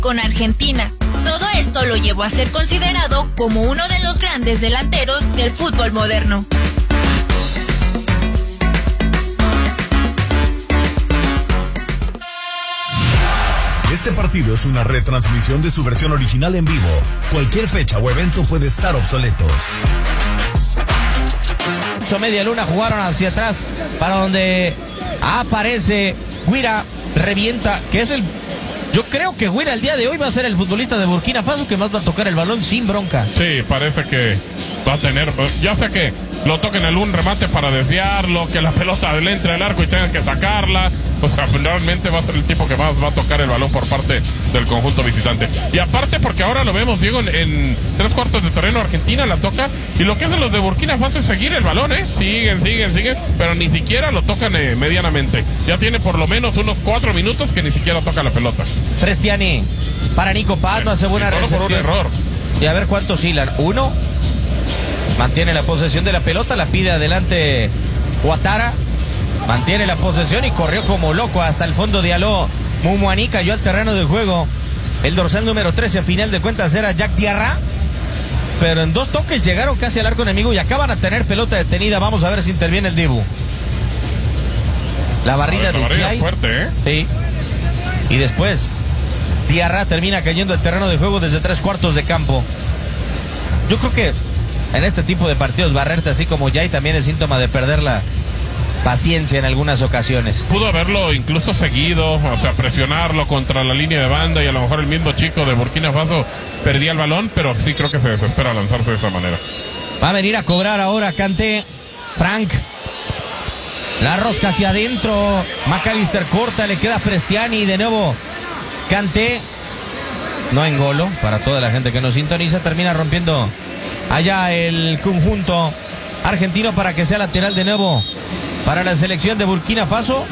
con Argentina. Todo esto lo llevó a ser considerado como uno de los grandes delanteros del fútbol moderno. Este partido es una retransmisión de su versión original en vivo. Cualquier fecha o evento puede estar obsoleto. Media luna jugaron hacia atrás para donde aparece Guira, revienta, que es el... Yo creo que Guira el día de hoy va a ser el futbolista de Burkina Faso que más va a tocar el balón sin bronca. Sí, parece que va a tener, ya sea que lo toquen en algún remate para desviarlo, que la pelota le entre al arco y tengan que sacarla. O sea, realmente va a ser el tipo que más va a tocar el balón por parte del conjunto visitante. Y aparte porque ahora lo vemos, Diego, en 3/4 de terreno Argentina la toca, y lo que hacen los de Burkina Faso es seguir el balón, siguen, pero ni siquiera lo tocan medianamente. Ya tiene por lo menos unos 4 minutos que ni siquiera toca la pelota. Prestiani para Nico Paz, no hace buena recepción. Por un error. Y a ver cuántos hilan. 1, mantiene la posesión de la pelota, la pide adelante Ouattara. Mantiene la posesión y corrió como loco hasta el fondo. Diallo. Mumuani cayó al terreno de juego. El dorsal número 13, a final de cuentas, era Jack Diarra. Pero en 2 toques llegaron casi al arco enemigo y acaban a tener pelota detenida. Vamos a ver si interviene el Dibu. La barrida de Chay. Fuerte, Sí. Y después Diarra termina cayendo al terreno de juego desde 3/4 de campo. Yo creo que en este tipo de partidos barrerte así como Jay también es síntoma de perder la paciencia en algunas ocasiones. Pudo haberlo incluso seguido, o sea, presionarlo contra la línea de banda, y a lo mejor el mismo chico de Burkina Faso perdía el balón, pero sí creo que se desespera lanzarse de esa manera. Va a venir a cobrar ahora Kanté. Frank. La rosca hacia adentro. McAllister corta, le queda Prestiani. De nuevo Kanté. No engolo para toda la gente que nos sintoniza. Termina rompiendo allá el conjunto argentino para que sea lateral de nuevo para la selección de Burkina Faso.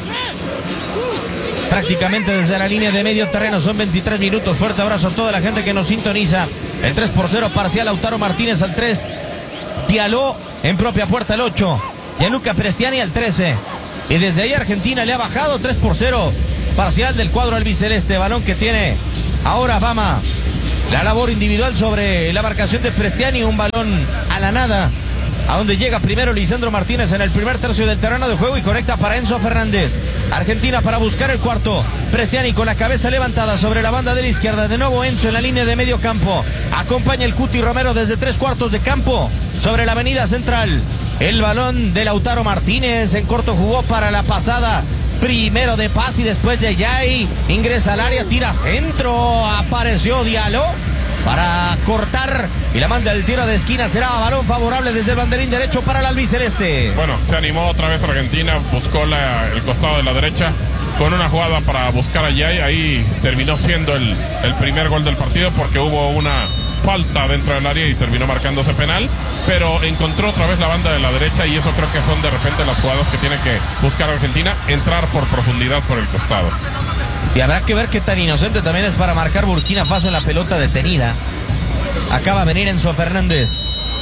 Prácticamente desde la línea de medio terreno. Son 23 minutos. Fuerte abrazo a toda la gente que nos sintoniza. El 3-0 parcial. Lautaro Martínez al 3. Diallo en propia puerta al 8. Gianluca Prestiani al 13. Y desde ahí Argentina le ha bajado. 3-0 parcial del cuadro albiceleste. Balón que tiene ahora Bama. La labor individual sobre la marcación de Prestiani. Un balón a la nada, a donde llega primero Lisandro Martínez en el primer tercio del terreno de juego y conecta para Enzo Fernández. Argentina para buscar el cuarto. Prestiani con la cabeza levantada sobre la banda de la izquierda. De nuevo Enzo en la línea de medio campo. Acompaña el Cuti Romero desde 3/4 de campo sobre la avenida central. El balón de Lautaro Martínez en corto jugó para la pasada. Primero de Paz y después de Jay. Ingresa al área, tira centro. Apareció Diallo para cortar y la manda el tiro de esquina. Será balón favorable desde el banderín derecho para el albiceleste. Bueno, se animó otra vez Argentina, buscó el costado de la derecha con una jugada para buscar a Jay. Ahí terminó siendo el primer gol del partido, porque hubo una falta dentro del área y terminó marcándose penal, pero encontró otra vez la banda de la derecha, y eso creo que son de repente las jugadas que tiene que buscar Argentina, entrar por profundidad por el costado. Y habrá que ver qué tan inocente también es para marcar Burkina Faso en la pelota detenida. Acaba de venir Enzo Fernández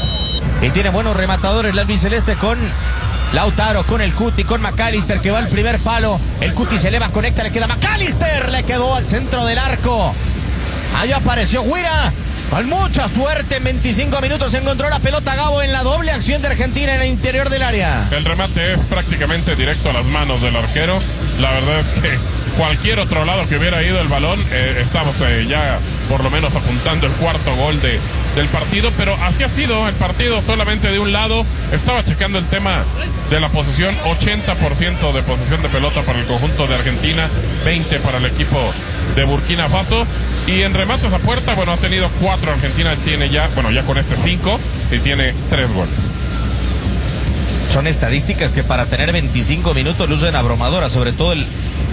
y tiene buenos rematadores el albiceleste con Lautaro, con el Cuti, con McAllister, que va al primer palo. El Cuti se eleva, conecta, le queda McAllister, le quedó al centro del arco. Ahí apareció Guira con mucha suerte. En 25 minutos encontró la pelota Gabo en la doble acción de Argentina en el interior del área. El remate es prácticamente directo a las manos del arquero. La verdad es que cualquier otro lado que hubiera ido el balón, estamos ya por lo menos apuntando el cuarto gol del partido, pero así ha sido el partido, solamente de un lado. Estaba checando el tema de la posesión, 80% de posesión de pelota para el conjunto de Argentina, 20 para el equipo de Burkina Faso. Y en remates a puerta, bueno, ha tenido 4, Argentina tiene ya, bueno, ya con 5, y tiene 3 goles. Son estadísticas que para tener 25 minutos lucen abrumadoras, sobre todo el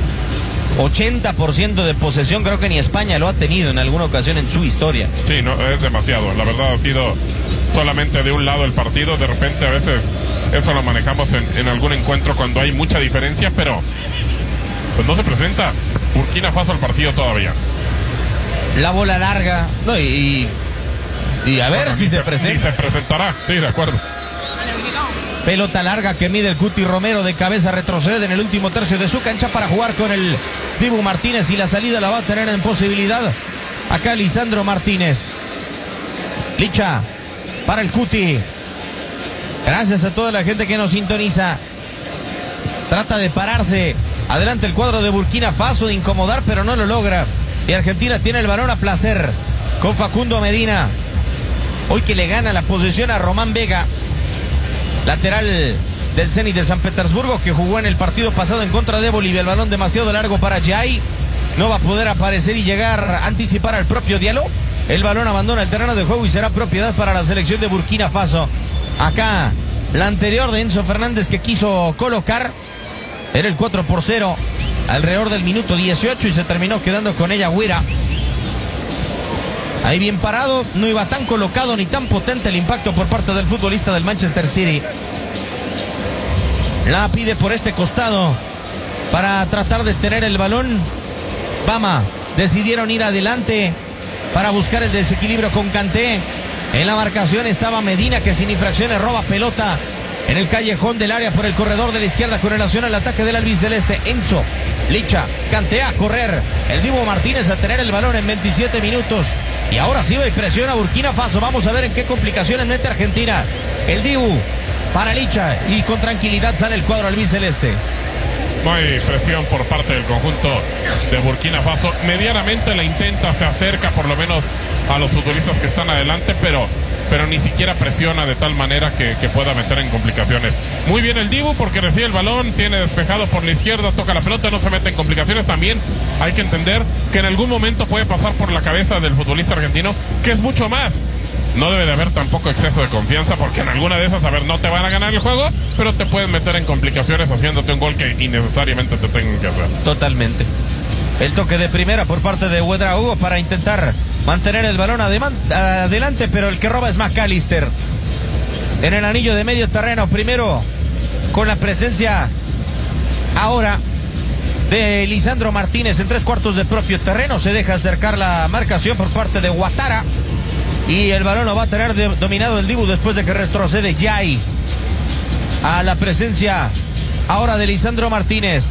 80% de posesión. Creo que ni España lo ha tenido en alguna ocasión en su historia. Sí, no, es demasiado. La verdad ha sido solamente de un lado el partido. De repente a veces eso lo manejamos en algún encuentro cuando hay mucha diferencia, pero pues no se presenta Burkina Faso al partido todavía. La bola larga, no, y a ver si se presenta. Y se presentará, sí, de acuerdo. Pelota larga que mide el Cuti Romero, de cabeza retrocede en el último tercio de su cancha para jugar con el Dibu Martínez, y la salida la va a tener en posibilidad Acá Lisandro Martínez. Licha para el Cuti. Gracias a toda la gente que nos sintoniza. Trata de pararse. Adelante el cuadro de Burkina Faso, de incomodar, pero no lo logra. Y Argentina tiene el balón a placer con Facundo Medina. Hoy que le gana la posesión a Román Vega, lateral del Zenit de San Petersburgo, que jugó en el partido pasado en contra de Bolivia. El balón demasiado largo para Jai. No va a poder aparecer y llegar a anticipar al propio Diallo. El balón abandona el terreno de juego y será propiedad para la selección de Burkina Faso. Acá la anterior de Enzo Fernández que quiso colocar era el 4-0 alrededor del minuto 18 y se terminó quedando con ella Guira. Ahí bien parado, no iba tan colocado ni tan potente el impacto por parte del futbolista del Manchester City. La pide por este costado para tratar de tener el balón. Bama decidieron ir adelante para buscar el desequilibrio con Kanté. En la marcación estaba Medina, que sin infracciones roba pelota en el callejón del área por el corredor de la izquierda con relación al ataque del albiceleste. Enzo, Licha, Kanté a correr. El Dibu Martínez a tener el balón en 27 minutos. Y ahora sí va y presiona a Burkina Faso. Vamos a ver en qué complicaciones mete Argentina. El Dibu para Licha y con tranquilidad sale el cuadro albiceleste. No hay presión por parte del conjunto de Burkina Faso. Medianamente la intenta, se acerca por lo menos a los futbolistas que están adelante, pero ni siquiera presiona de tal manera que pueda meter en complicaciones. Muy bien el Dibu porque recibe el balón, tiene despejado por la izquierda, toca la pelota, no se mete en complicaciones. También hay que entender que en algún momento puede pasar por la cabeza del futbolista argentino que es mucho más. No debe de haber tampoco exceso de confianza porque en alguna de esas, a ver, no te van a ganar el juego, pero te pueden meter en complicaciones haciéndote un gol que innecesariamente te tengan que hacer. Totalmente. El toque de primera por parte de Ouedraogo para intentar mantener el balón adelante, pero el que roba es McAllister. En el anillo de medio terreno, primero con la presencia ahora de Lisandro Martínez en 3/4 de propio terreno. Se deja acercar la marcación por parte de Ouattara. Y el balón lo va a tener dominado el Dibu después de que retrocede Jai. A la presencia ahora de Lisandro Martínez.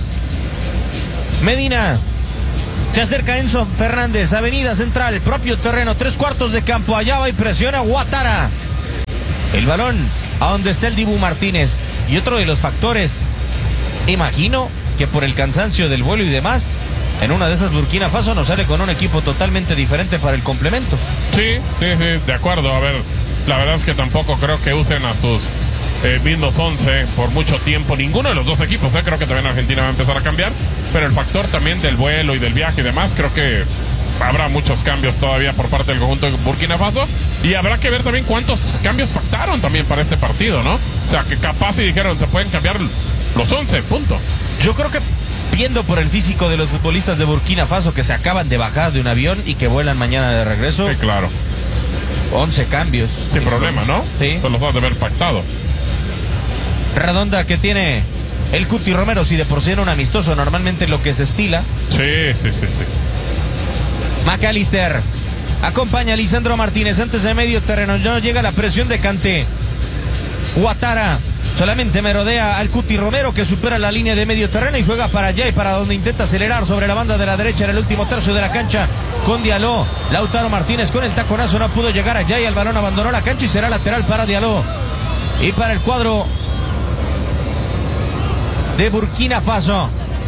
Medina. Se acerca Enzo Fernández. Avenida central, propio terreno, 3/4 de campo. Allá va y presiona Ouattara. El balón a donde está el Dibu Martínez. Y otro de los factores, imagino que por el cansancio del vuelo y demás, en una de esas Burkina Faso nos sale con un equipo totalmente diferente para el complemento. Sí, de acuerdo. A ver, la verdad es que tampoco creo que usen a sus mismos 11 por mucho tiempo. Ninguno de los dos equipos, creo que también Argentina va a empezar a cambiar. Pero el factor también del vuelo y del viaje y demás, creo que habrá muchos cambios todavía por parte del conjunto de Burkina Faso. Y habrá que ver también cuántos cambios pactaron también para este partido, ¿no? O sea, que capaz si dijeron se pueden cambiar los 11, punto. Yo creo que viendo por el físico de los futbolistas de Burkina Faso que se acaban de bajar de un avión y que vuelan mañana de regreso. Sí, claro. 11 cambios. Sin problema, ¿no? Sí. Pues los vas a haber pactado. Redonda que tiene el Cuti Romero, si de por sí era un amistoso, normalmente lo que se estila. Sí. McAllister acompaña a Lisandro Martínez antes de medio terreno. No llega la presión de Kanté. Ouattara solamente merodea al Cuti Romero, que supera la línea de medio terreno y juega para allá y para donde intenta acelerar sobre la banda de la derecha en el último tercio de la cancha con Diallo. Lautaro Martínez con el taconazo no pudo llegar allá y el balón abandonó la cancha y será lateral para Diallo. Y para el cuadro de Burkina Faso,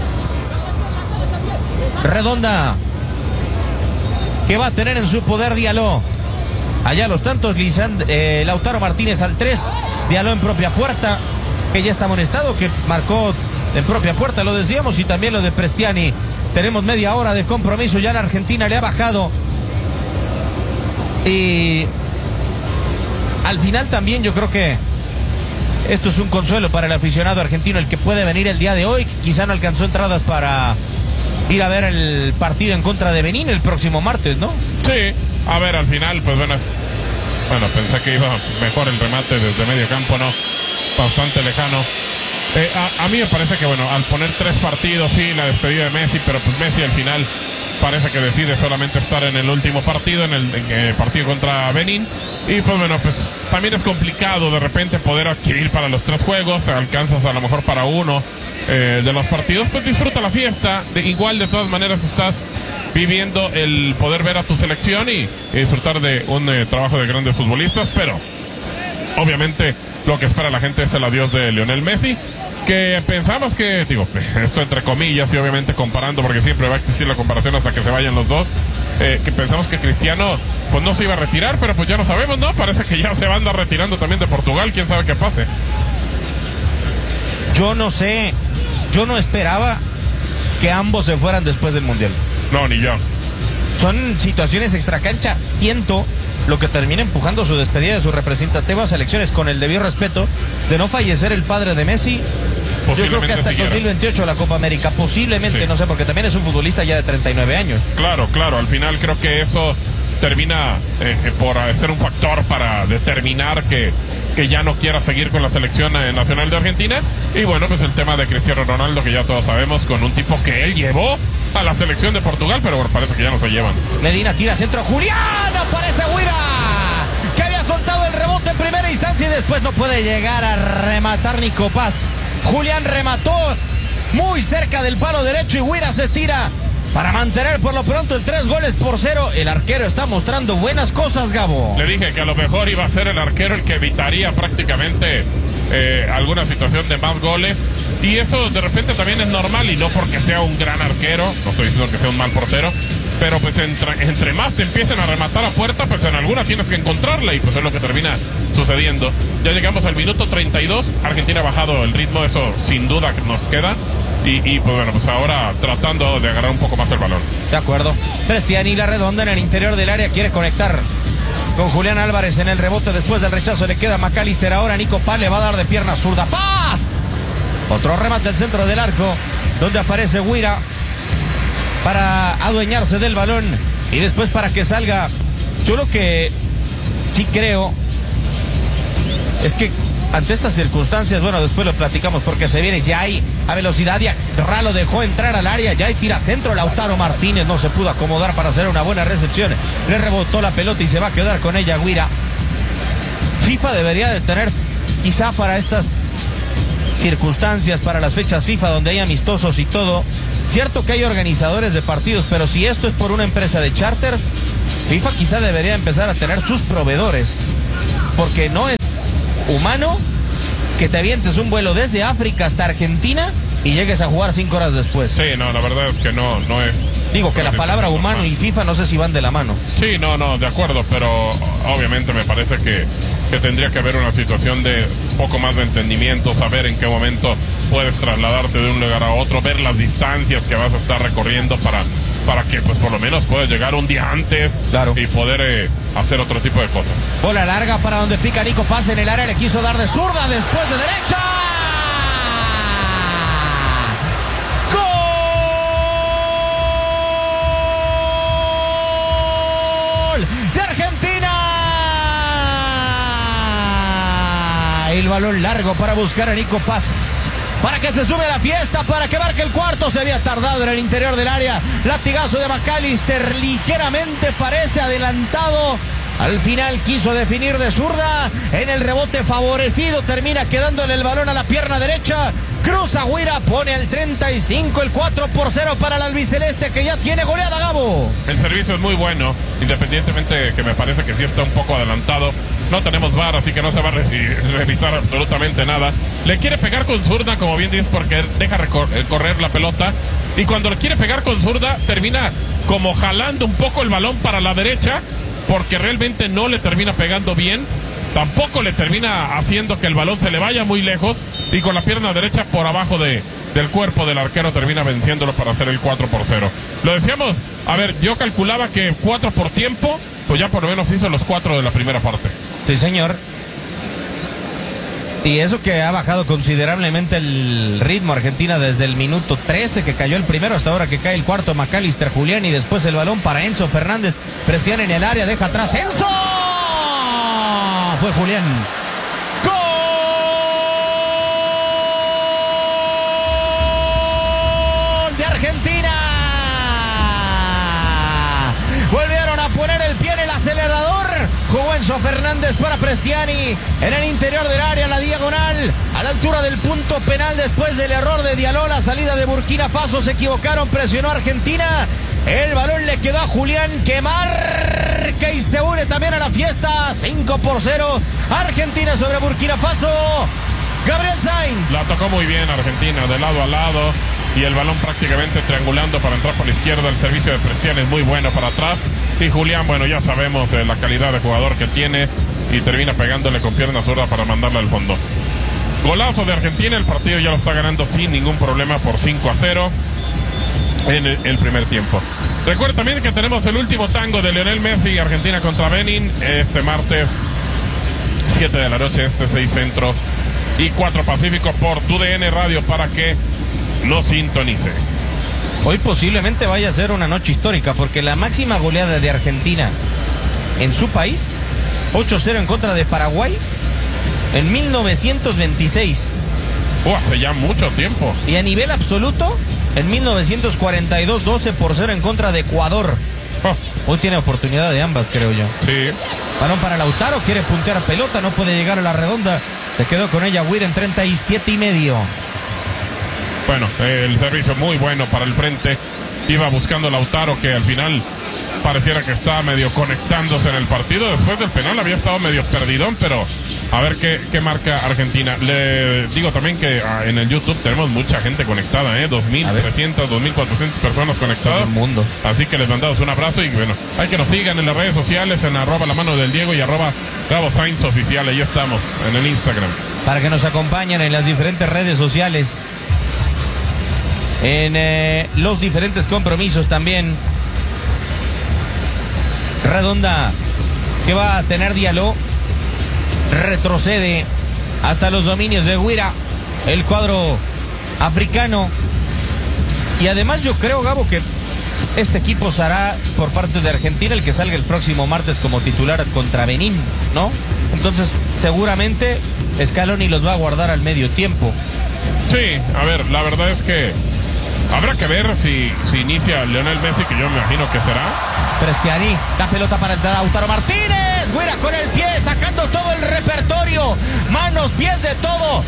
Redonda, que va a tener en su poder Diallo. Allá los tantos, Lautaro Martínez al 3, Diallo en propia puerta, que ya está amonestado, que marcó en propia puerta, lo decíamos, y también lo de Prestiani. Tenemos media hora de compromiso, ya la Argentina le ha bajado. Y al final también yo creo que esto es un consuelo para el aficionado argentino, el que puede venir el día de hoy, que quizá no alcanzó entradas para ir a ver el partido en contra de Benín el próximo martes, ¿no? Sí, a ver, al final, pues bueno, pensé que iba mejor el remate desde medio campo, ¿no? Bastante lejano. A mí me parece que, bueno, al poner 3 partidos, sí, la despedida de Messi, pero pues Messi al final parece que decide solamente estar en el último partido, en el partido contra Benín. Y pues bueno, pues también es complicado de repente poder adquirir para los 3 juegos, alcanzas a lo mejor para uno de los partidos, pues disfruta la fiesta, igual de todas maneras estás viviendo el poder ver a tu selección y disfrutar de un trabajo de grandes futbolistas, pero obviamente lo que espera la gente es el adiós de Lionel Messi, que pensamos que, digo, esto entre comillas y obviamente comparando, porque siempre va a existir la comparación hasta que se vayan los dos, que pensamos que Cristiano pues no se iba a retirar, pero pues ya no sabemos, ¿no? Parece que ya se va a andar retirando también de Portugal, quién sabe qué pase. Yo no sé, yo no esperaba que ambos se fueran después del Mundial. No, ni yo. Son situaciones extracancha. Siento lo que termina empujando su despedida de sus representativas selecciones, con el debido respeto de no fallecer el padre de Messi. Yo creo que hasta el 2028 la Copa América, posiblemente, sí. No sé, porque también es un futbolista ya de 39 años. Claro, al final creo que eso termina por ser un factor para determinar que ya no quiera seguir con la selección nacional de Argentina. Y bueno, pues el tema de Cristiano Ronaldo, que ya todos sabemos, con un tipo que él llevó a la selección de Portugal, pero bueno, parece que ya no se llevan. Medina tira centro, Julián, aparece Guira, que había soltado el rebote en primera instancia y después no puede llegar a rematar Nico Paz. Julián remató muy cerca del palo derecho y Guira se estira para mantener por lo pronto el 3-0. El arquero está mostrando buenas cosas, Gabo. Le dije que a lo mejor iba a ser el arquero el que evitaría prácticamente alguna situación de más goles, y eso de repente también es normal, y no porque sea un gran arquero, no estoy diciendo que sea un mal portero, pero pues entre más te empiecen a rematar a puerta, pues en alguna tienes que encontrarla, y pues es lo que termina sucediendo. Ya llegamos al minuto 32, Argentina ha bajado el ritmo, eso sin duda nos queda. Y pues bueno, pues ahora tratando de agarrar un poco más el balón. De acuerdo. Prestiani, la redonda en el interior del área, quiere conectar con Julián Álvarez en el rebote. Después del rechazo le queda McAllister. Ahora Nico Paz le va a dar de pierna zurda. ¡Paz! Otro remate al centro del arco, donde aparece Guira para adueñarse del balón y después para que salga. Yo lo que sí creo es que ante estas circunstancias, bueno, después lo platicamos porque se viene Jai a velocidad y Ralo dejó entrar al área. Jai tira centro, Lautaro Martínez no se pudo acomodar para hacer una buena recepción. Le rebotó la pelota y se va a quedar con ella Guira. FIFA debería de tener, quizá para estas circunstancias, para las fechas FIFA donde hay amistosos y todo, cierto que hay organizadores de partidos, pero si esto es por una empresa de charters, FIFA quizá debería empezar a tener sus proveedores, porque no es humano que te avientes un vuelo desde África hasta Argentina y llegues a jugar 5 horas después. Sí, no, la verdad es que no es. Digo que la palabra humano y FIFA no sé si van de la mano. Sí, no, de acuerdo, pero obviamente me parece que tendría que haber una situación de poco más de entendimiento, saber en qué momento puedes trasladarte de un lugar a otro, ver las distancias que vas a estar recorriendo para que pues por lo menos puedas llegar un día antes, claro, y poder hacer otro tipo de cosas. Bola larga para donde pica Nico Paz en el área, le quiso dar de zurda, después de derecha. ¡Gol de Argentina! El balón largo para buscar a Nico Paz, para que se sube a la fiesta, para que marque el cuarto. Se había tardado en el interior del área. Latigazo de McAllister, ligeramente parece adelantado. Al final quiso definir de zurda. En el rebote favorecido, termina quedándole el balón a la pierna derecha. Cruza Guira, pone al 35 el 4-0 para el albiceleste, que ya tiene goleada, Gabo. El servicio es muy bueno, independientemente que me parece que sí está un poco adelantado. No tenemos VAR, así que no se va a revisar absolutamente nada. Le quiere pegar con zurda, como bien dices, porque deja correr la pelota. Y cuando le quiere pegar con zurda, termina como jalando un poco el balón para la derecha, porque realmente no le termina pegando bien. Tampoco le termina haciendo que el balón se le vaya muy lejos. Y con la pierna derecha por abajo del cuerpo del arquero termina venciéndolo para hacer el 4-0. Lo decíamos, a ver, yo calculaba que 4 por tiempo, pues ya por lo menos hizo los 4 de la primera parte. Sí, señor. Y eso que ha bajado considerablemente el ritmo Argentina desde el minuto 13 que cayó el primero hasta ahora que cae el cuarto. McAllister, Julián, y después el balón para Enzo Fernández. Prestiani en el área, deja atrás Enzo. Fue Julián. ¡Gol de Argentina! Volvieron a poner el pie en el acelerador. Jugó Enzo Fernández para Prestiani en el interior del área, la diagonal, a la altura del punto penal después del error de Diallo. La salida de Burkina Faso, se equivocaron, presionó Argentina El balón le quedó a Julián, que marca y se une también a la fiesta. 5-0. Argentina sobre Burkina Faso. Gabriel Sainz. La tocó muy bien Argentina, de lado a lado. Y el balón prácticamente triangulando para entrar por la izquierda. El servicio de Prestiani es muy bueno para atrás. Y Julián, bueno, ya sabemos la calidad de jugador que tiene. Y termina pegándole con pierna zurda para mandarla al fondo. Golazo de Argentina. El partido ya lo está ganando sin ningún problema por 5-0 en el primer tiempo. Recuerda también que tenemos el último tango de Lionel Messi, Argentina contra Benin, este martes 7 de la noche, 6 centro y 4 pacífico por TUDN Radio para que lo sintonice. Hoy posiblemente vaya a ser una noche histórica porque la máxima goleada de Argentina en su país, 8-0 en contra de Paraguay, en 1926. Hace ya mucho tiempo. Y a nivel absoluto, en 1942, 12-0 en contra de Ecuador. Hoy tiene oportunidad de ambas, creo yo. Sí. Balón para Lautaro, quiere puntear pelota, no puede llegar a la redonda. Se quedó con ella Weir en 37,5. Bueno, el servicio muy bueno para el frente. Iba buscando Lautaro, que al final pareciera que estaba medio conectándose en el partido. Después del penal había estado medio perdidón, pero a ver qué marca Argentina. Le digo también que en el YouTube tenemos mucha gente conectada, 2.300, 2.400 personas conectadas. Todo el mundo. Así que les mandamos un abrazo y bueno, hay que nos sigan en las redes sociales, en @lamanodel_Diego y @Gabo Sainz Oficial. Ahí estamos, en el Instagram. Para que nos acompañen en las diferentes redes sociales, en los diferentes compromisos también. Redonda que va a tener Diallo, retrocede hasta los dominios de Guira, el cuadro africano. Y además yo creo, Gabo, que este equipo será por parte de Argentina el que salga el próximo martes como titular contra Benín, ¿no? Entonces seguramente Scaloni los va a guardar al medio tiempo. Sí, a ver, la verdad es que habrá que ver si inicia Lionel Messi, que yo me imagino que será. Prestiani, la pelota para el Lautaro Martínez. Güera con el pie, sacando todo el repertorio. Manos, pies, de todo.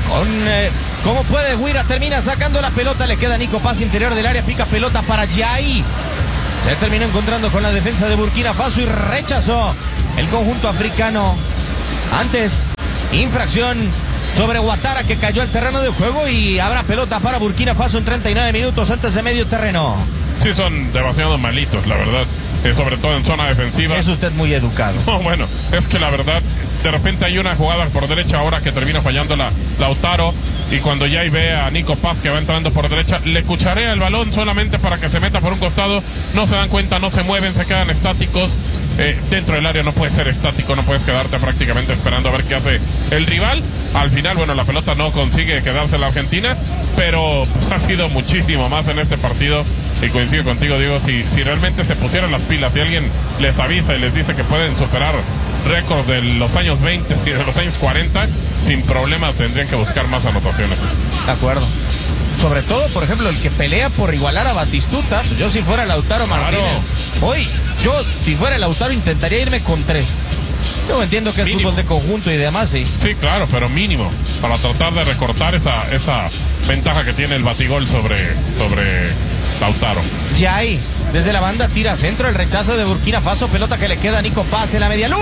¿Cómo puede Güira? Termina sacando la pelota. Le queda Nico Paz, interior del área. Pica pelota para Jai. Se terminó encontrando con la defensa de Burkina Faso y rechazó el conjunto africano. Antes, infracción sobre Ouattara, que cayó al terreno de juego, y habrá pelota para Burkina Faso en 39 minutos antes de medio terreno. Sí, son demasiado malitos, la verdad. Sobre todo en zona defensiva. Es usted muy educado. No, bueno, es que la verdad, de repente hay una jugada por derecha ahora que termina fallando Lautaro, y cuando ya ve a Nico Paz que va entrando por derecha, le cucharea el balón solamente para que se meta por un costado. No se dan cuenta, no se mueven, se quedan estáticos. Dentro del área no puedes ser estático, no puedes quedarte prácticamente esperando a ver qué hace el rival. Al final, bueno, la pelota no consigue quedarse la Argentina, pero pues ha sido muchísimo más en este partido. Y coincido contigo, Diego, si realmente se pusieran las pilas, si alguien les avisa y les dice que pueden superar récords de los años 20 y de los años 40, sin problema tendrían que buscar más anotaciones. De acuerdo. Sobre todo, por ejemplo, el que pelea por igualar a Batistuta. Pues yo, si fuera Lautaro Martínez, hoy, yo si fuera Lautaro intentaría irme con 3. Yo entiendo que es mínimo. Fútbol de conjunto y demás, sí. Sí, claro, pero mínimo, para tratar de recortar esa ventaja que tiene el batigol sobre Lautaro. Ya ahí, desde la banda tira centro, el rechazo de Burkina Faso, pelota que le queda a Nico Paz en la media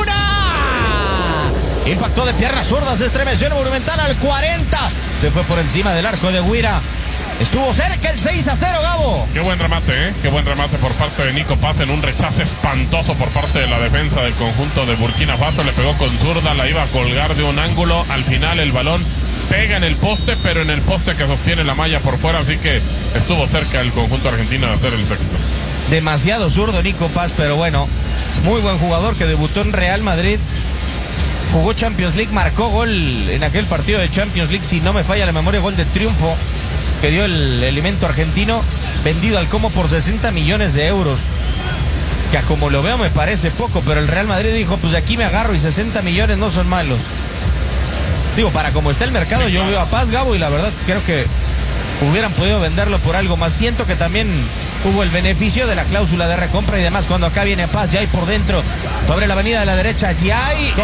luna. Impactó de piernas zurdas, se estremeció el Monumental al 40. Se fue por encima del arco de Guira. Estuvo cerca el 6-0, Gabo. Qué buen remate, Qué buen remate por parte de Nico Paz en un rechazo espantoso por parte de la defensa del conjunto de Burkina Faso. Le pegó con zurda, la iba a colgar de un ángulo. Al final el balón pega en el poste, pero en el poste que sostiene la malla por fuera, así que estuvo cerca el conjunto argentino de hacer el sexto. Demasiado zurdo Nico Paz, pero bueno, muy buen jugador que debutó en Real Madrid. Jugó Champions League, marcó gol en aquel partido de Champions League, si no me falla la memoria, gol de triunfo que dio el elemento argentino, vendido al Como por 60 millones de euros. Que a como lo veo me parece poco, pero el Real Madrid dijo, pues de aquí me agarro y 60 millones no son malos. Digo, para como está el mercado, sí, yo veo a Paz, Gabo, y la verdad creo que hubieran podido venderlo por algo más. Siento que también hubo el beneficio de la cláusula de recompra y demás. Cuando acá viene Paz, Jai por dentro, sobre la avenida de la derecha, Jai.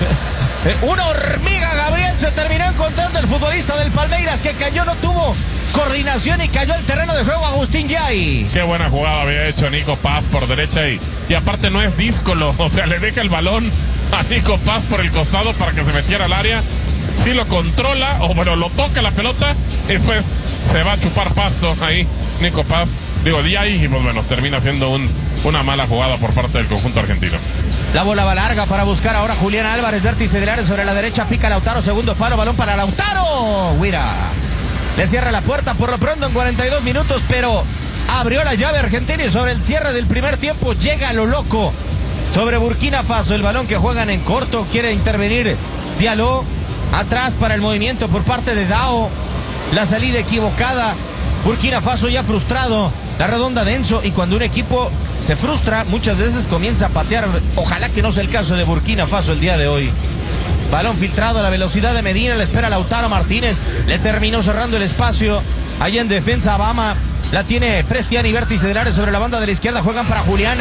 Una hormiga, Gabriel, se terminó encontrando el futbolista del Palmeiras, que cayó, no tuvo coordinación y cayó al terreno de juego Agustín Yay. Qué buena jugada había hecho Nico Paz por derecha y aparte no es díscolo, o sea, le deja el balón a Nico Paz por el costado para que se metiera al área. Sí lo controla, o bueno, lo toca la pelota, y después se va a chupar pasto ahí Nico Paz, Yay, y pues bueno, termina siendo una mala jugada por parte del conjunto argentino. La bola va larga para buscar ahora Julián Álvarez, vértice del área sobre la derecha, pica Lautaro, segundo palo, balón para Lautaro. Guira le cierra la puerta por lo pronto en 42 minutos, pero abrió la llave Argentina y sobre el cierre del primer tiempo llega lo loco sobre Burkina Faso. El balón que juegan en corto, quiere intervenir Diallo, atrás para el movimiento por parte de Dao, la salida equivocada, Burkina Faso ya frustrado, la redonda de Enzo, y cuando un equipo se frustra muchas veces comienza a patear. Ojalá que no sea el caso de Burkina Faso el día de hoy. Balón filtrado a la velocidad de Medina, le espera Lautaro Martínez, le terminó cerrando el espacio allá en defensa. Abama la tiene Prestiani, vértice del área sobre la banda de la izquierda, juegan para Julián.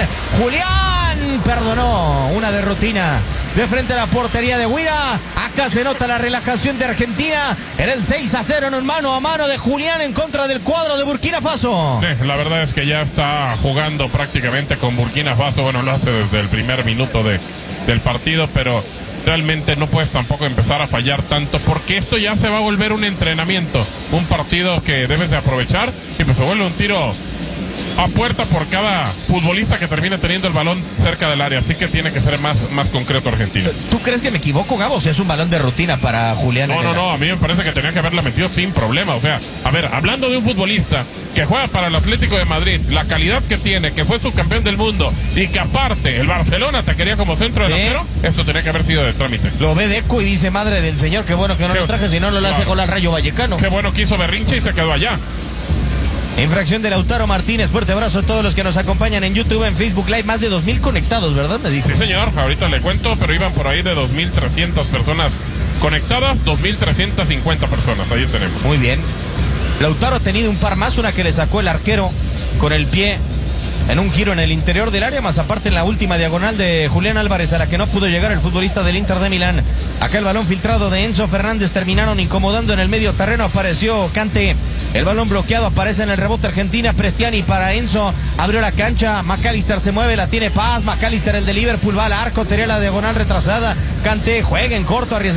Julián perdonó una de rutina de frente a la portería de Guira. Acá se nota la relajación de Argentina. Era el 6-0 en un mano a mano de Julián en contra del cuadro de Burkina Faso. La verdad es que ya está jugando prácticamente con Burkina Faso. Bueno, lo hace desde el primer minuto del partido, pero realmente no puedes tampoco empezar a fallar tanto, porque esto ya se va a volver un entrenamiento, un partido que debes de aprovechar, y pues se vuelve un tiro a puerta por cada futbolista que termine teniendo el balón cerca del área, así que tiene que ser más concreto Argentina. ¿Tú crees que me equivoco, Gabo? O sea, es un balón de rutina para Julián. No, a mí me parece que tenía que haberla metido sin problema. O sea, a ver, hablando de un futbolista que juega para el Atlético de Madrid, la calidad que tiene, que fue subcampeón del mundo, y que aparte el Barcelona te quería como centro delantero, esto tenía que haber sido de trámite. Lo ve Deco y dice, madre del señor, qué bueno que no lo traje, si no lo hace con el Rayo Vallecano. Qué bueno que hizo berrinche y se quedó allá. Infracción de Lautaro Martínez. Fuerte abrazo a todos los que nos acompañan en YouTube, en Facebook Live. Más de 2,000 conectados, ¿verdad? Me dijo. Sí, señor. Ahorita le cuento, pero iban por ahí de 2,300 personas conectadas, 2,350 personas. Ahí tenemos. Muy bien. Lautaro ha tenido un par más, una que le sacó el arquero con el pie en un giro en el interior del área, más aparte en la última diagonal de Julián Álvarez, a la que no pudo llegar el futbolista del Inter de Milán. Acá el balón filtrado de Enzo Fernández, terminaron incomodando en el medio terreno, apareció Kanté, el balón bloqueado, aparece en el rebote Argentina, Prestiani para Enzo, abrió la cancha, McAllister se mueve, la tiene Paz, McAllister el de Liverpool va al arco, tenía la diagonal retrasada, Kanté juega en corto, arriesgado.